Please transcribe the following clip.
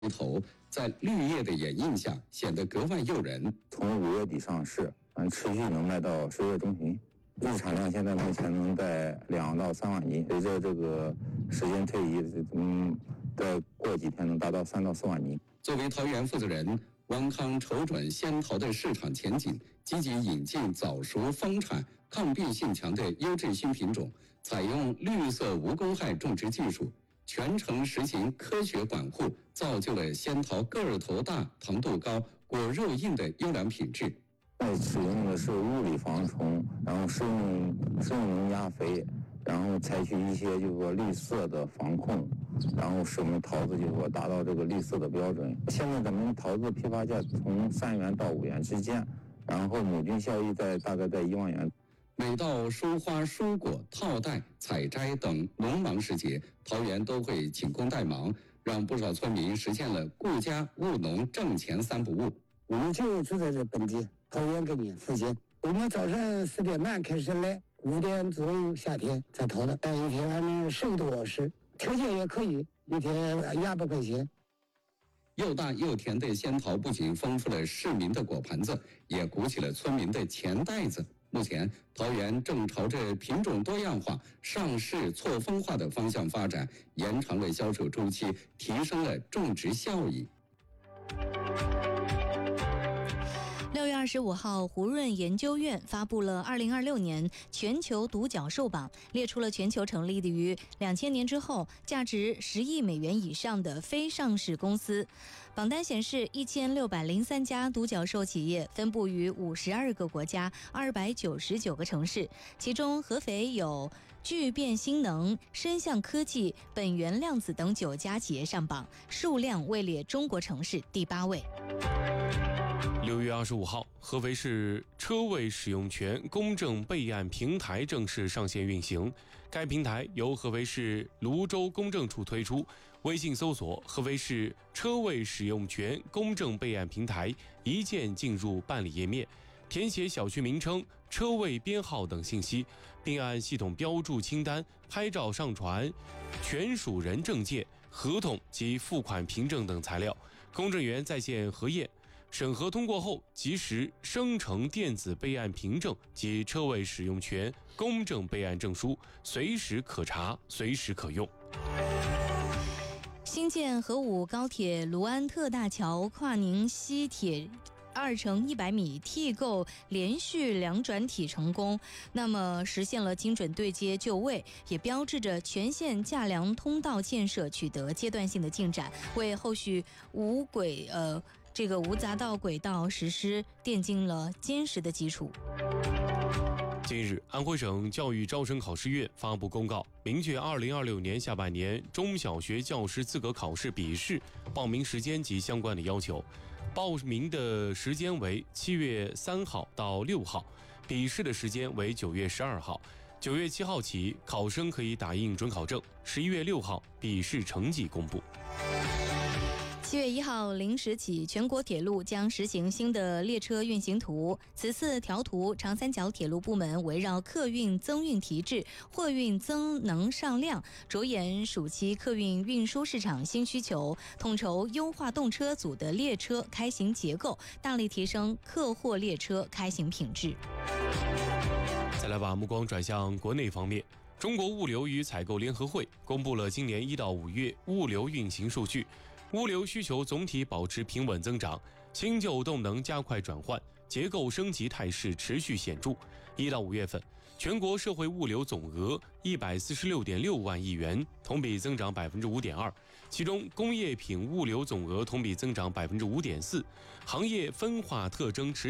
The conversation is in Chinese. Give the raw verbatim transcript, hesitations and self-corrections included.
头在绿叶的掩映下显得格外诱人。 从五月底上市，嗯，持续能卖到十月中旬。日产量现在目前能在两到三万斤，随着这个时间推移，嗯，再过几天能达到三到四万斤。 作为桃园负责人，汪康瞅准仙桃的市场前景，积极引进早熟、丰产、抗病性强的优质新品种，采用绿色无公害种植技术，全程实行科学管护，造就了仙桃个儿头大、糖度高、果肉硬的优良品质。 在使用的是物理防虫，然后是用是用农压肥，然后采取一些就是说绿色的防控，然后使我们桃子就是说达到这个绿色的标准。现在咱们桃子批发价从三元到五元之间，然后亩均效益在大概在一万元。 每到蔬花、蔬果、套袋、采摘等农忙时节，桃园都会请工代忙，让不少村民实现了顾家、务农、挣钱三不误。 我们就住在这本地桃园根源附近，我们早上四点半开始来，五点左右下田才淘的，但一天还能十个多小时，条件也可以，一天两百块钱。 又大又甜的仙桃不仅丰富了市民的果盘子，也鼓起了村民的钱袋子。目前，桃园正朝着品种多样化、上市错峰化的方向发展，延长了销售周期，提升了种植效益。 六月二十五号，胡润研究院发布了二零二六年全球独角兽榜，列出了全球成立的于两千年之后价值十亿美元以上的非上市公司。榜单显示，一千六百零三家独角兽企业分布于五十二个国家、二百九十九个城市，其中合肥有聚变新能、深象科技、本源量子等九家企业上榜，数量位列中国城市第八位。 六月二十五号，合肥市车位使用权公证备案平台正式上线运行。该平台由合肥市泸州公证处推出，微信搜索合肥市车位使用权公证备案平台，一键进入办理页面，填写小区名称、车位编号等信息，并按系统标注清单拍照上传权属人证件、合同及付款凭证等材料，公证员在线核验。审核通过后，及时生成电子备案凭证及车位使用权公证备案证书，随时可查，随时可用。 新建河武高铁卢安特大桥跨宁西铁二乘一百米替构连续两转体成功，那么实现了精准对接就位，也标志着全线架梁通道建设取得阶段性的进展，为后续无轨呃这个无匝道轨道实施奠定了坚实的基础。 近日，安徽省教育招生考试院发布公告，明确二零二六年下半年中小学教师资格考试笔试报名时间及相关的要求。报名的时间为七月三号到六号，笔试的时间为九月十二号。九月七号起，考生可以打印准考证。十一月六号，笔试成绩公布。 七月一号零时起，全国铁路将实行新的列车运行图。此次调图，长三角铁路部门围绕客运增运提质、货运增能上量，着眼暑期客运运输市场新需求，统筹优化动车组的列车开行结构，大力提升客货列车开行品质。 再来把目光转向国内方面，中国物流与采购联合会公布了今年一到五月物流运行数据。物流需求总体保持平稳增长，新旧动能加快转换，结构升级态势持续显著。一到五月份，全国社会物流总额一百四十六点六万亿元，同比增长百分之五点二。其中，工业品物流总额同比增长百分之五点四，行业分化特征持续。